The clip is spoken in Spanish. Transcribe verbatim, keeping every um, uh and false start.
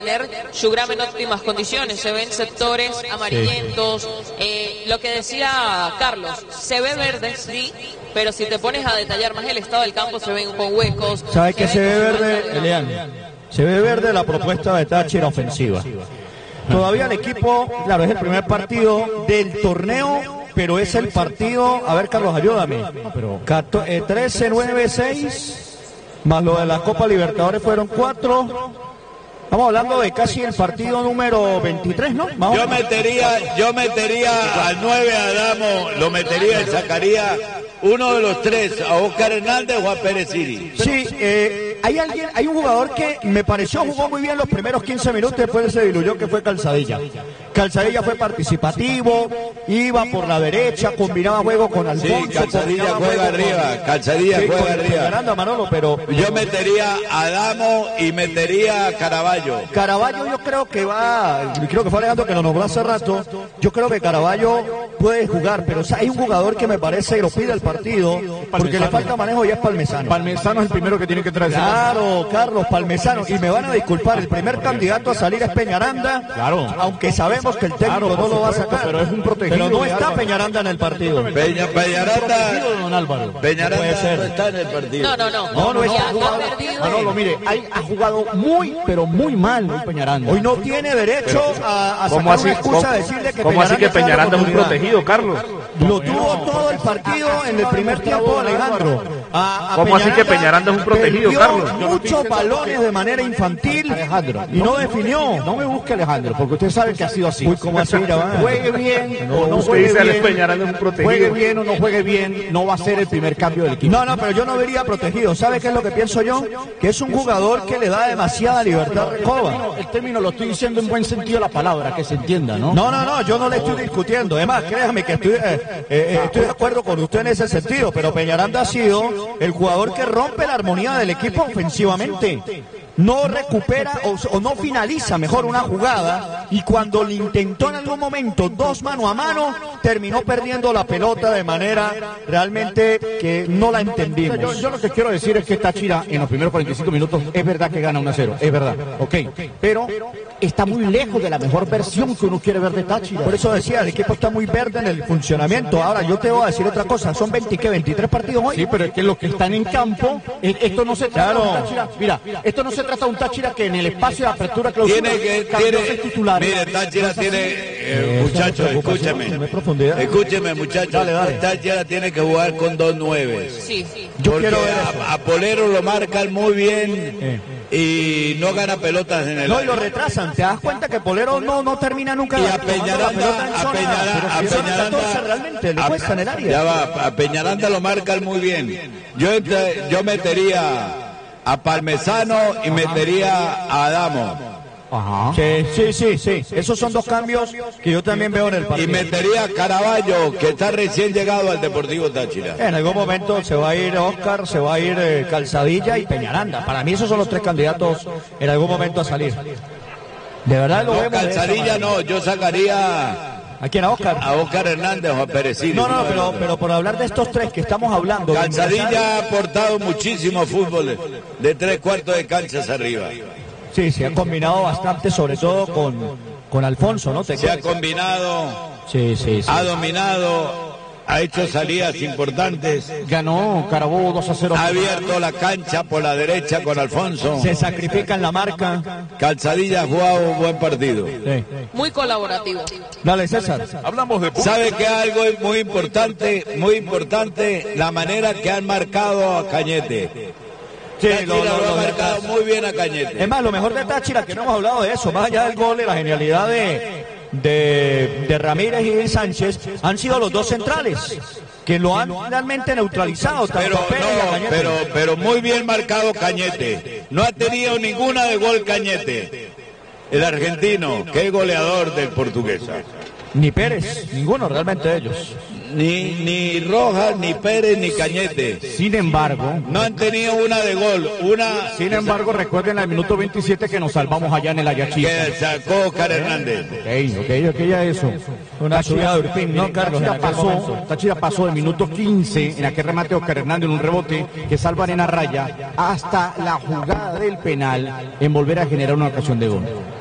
tener Yugrama en óptimas condiciones, se ven sectores amarillentos, eh, lo que decía Carlos, se ve verde, sí, pero si te pones a detallar más el estado del campo, se ven con huecos. ¿Sabes qué se ve verde, Elian? Se ve verde la propuesta de Táchira ofensiva. Todavía el equipo, claro, es el primer partido del torneo, pero es el partido, a ver Carlos, ayúdame, trece, nueve, seis, más lo de la Copa Libertadores fueron cuatro. Estamos hablando de casi el partido número veintitrés, ¿no? Más yo metería, yo metería al nueve a Adamo, lo metería y sacaría uno de los tres, a Oscar Hernández o a Pérez Siri. Sí, eh, hay alguien, hay un jugador que me pareció jugó muy bien los primeros quince minutos, después se diluyó, que fue Calzadilla. Calzadilla fue participativo, iba por la derecha, combinaba juego con Alfonso. Sí, Calzadilla juega arriba, con... Calzadilla sí, juega arriba. Ganando a Manolo, pero... Yo metería a Adamo y metería a Caraballo. Caraballo yo creo que va, creo que fue Alejandro que lo nombró hace rato, yo creo que Caraballo puede jugar, pero o sea, hay un jugador que me parece que lo pide el partido, porque le falta manejo y es Palmesano. Palmesano es el primero que tiene que traer. Claro, Carlos, Palmesano, y me van a disculpar, el primer candidato a salir es Peñaranda, claro, aunque sabemos que el técnico claro, no lo va a sacar, pero es un protegido. Pero no está Peñaranda en el partido. Peña, Peñaranda, don Álvaro. Peñaranda puede ser. No está en el partido. No, no, no. No, no, no, ya, no, no, no Manolo, mire, hay, ha jugado muy, pero muy mal hoy Peñaranda. Hoy no tiene derecho pero, a, a sacar así, una excusa ¿cómo, a decirle que ¿cómo Peñaranda así que Peñaranda es un protegido, Carlos? Lo tuvo todo el partido en el primer tiempo, Alejandro. A, a ¿Cómo así que Peñaranda es un protegido, Carlos? Muchos balones de manera infantil, Alejandro, y no definió. No me busque, Alejandro, porque usted sabe que ha sido así. Uy, ¿cómo así? Juegue bien o no juegue bien. Peñaranda es un protegido. Juegue bien o no juegue bien, no va a ser el primer cambio del equipo. No, no, pero yo no vería protegido. ¿Sabe qué es lo que pienso yo? Que es un jugador que le da demasiada libertad a Recoba. El término lo estoy diciendo en buen sentido de la palabra, que se entienda, ¿no? No, no, no, yo no le estoy discutiendo. Además, créame que estoy, eh, eh, estoy de acuerdo con usted en ese sentido, pero Peñaranda ha sido el jugador que rompe la armonía del equipo ofensivamente. No recupera o, o no finaliza mejor una jugada, y cuando le intentó en algún momento dos mano a mano, terminó perdiendo la pelota de manera realmente que no la entendimos. Yo, yo lo que quiero decir es que Táchira en los primeros cuarenta y cinco minutos es verdad que gana uno a cero, es verdad, ok, pero está muy lejos de la mejor versión que uno quiere ver de Táchira. Por eso decía, el equipo está muy verde en el funcionamiento. Ahora yo te voy a decir otra cosa, son veinte, ¿qué? veintitrés partidos hoy. Sí, pero es que los que están en campo, esto no se trata claro. de un Táchira, mira, esto no se trata de un Táchira que en el espacio de apertura clausura tiene que tiene titular. Mire, Táchira tiene eh, muchachos, escúcheme. Escúcheme, muchachos. Dale, dale. Táchira tiene que jugar con dos nueves. Sí, sí. Yo quiero ver a, a Polero lo marcan muy bien. Eh. Y no gana pelotas en el no, y lo retrasan. ¿Te das cuenta que Polero no, no termina nunca? Y a Peñaranda, a Peñaranda, a Peñaranda, realmente le cuesta en el área. Ya va, a Peñaranda lo marcan muy bien. Yo, yo metería a Palmesano y metería a Adamo. Ajá. Sí, sí, sí, sí. Esos son dos cambios que yo también veo en el partido. Y metería a Caraballo, que está recién llegado al Deportivo Táchira. En algún momento se va a ir Oscar, se va a ir eh, Calzadilla y Peñaranda. Para mí esos son los tres candidatos en algún momento a salir. De verdad lo no, vemos. Calzadilla no, yo sacaría... ¿A quién? ¿A Oscar? A Oscar Hernández o a Pérez Siri. No, no, pero, pero por hablar de estos tres que estamos hablando. Calzadilla ha aportado muchísimo fútbol de tres cuartos de canchas arriba. Sí, se ha combinado bastante, sobre todo con, con Alfonso, ¿no? ¿Te se ha combinado, sí, sí, sí. ha dominado, ha hecho salidas importantes. Ganó Carabobo dos a cero. Ha abierto la cancha por la derecha con Alfonso. Se sacrifica en la marca. Calzadilla ha jugado un buen partido. Sí. Muy colaborativo. Dale, César. Hablamos de... ¿Sabe que algo es muy importante? Muy importante la manera que han marcado a Cañete. Sí, lo, lo, lo, lo ha marcado muy bien a Cañete. Es más, lo mejor de Táchira, que no hemos hablado de eso, más allá del gol, de la genialidad de, de, de Ramírez y de Sánchez, han sido los dos centrales, que lo han realmente neutralizado. Pero, no, pero, pero muy bien marcado Cañete. No ha tenido ninguna de gol Cañete. El argentino, que es goleador del Portuguesa. Ni Pérez, ninguno realmente de ellos. Ni, ni Rojas, ni Pérez, ni Cañete. Sin embargo, no han tenido una de gol. Una. Sin embargo, recuerden al minuto veintisiete que nos salvamos allá en el Ayachí. Que sacó Oscar Hernández. Ok, ok, ok, ya eso. Una subida de Urpín, ¿no, Carlos? Táchira pasó, Táchira pasó del minuto quince en aquel remate de Oscar Hernández en un rebote que salva Arena Raya hasta la jugada del penal en volver a generar una ocasión de gol.